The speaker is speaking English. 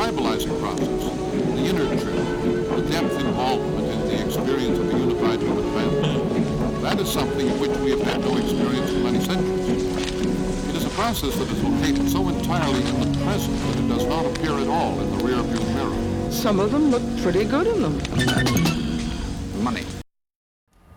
tribalizing process, the inner truth, the depth involvement in the experience of a unified human family. That is something in which we have had no experience in many centuries. It is a process that is located so entirely in the present that it does not appear at all in the rearview mirror. Some of them look pretty good in them. Money.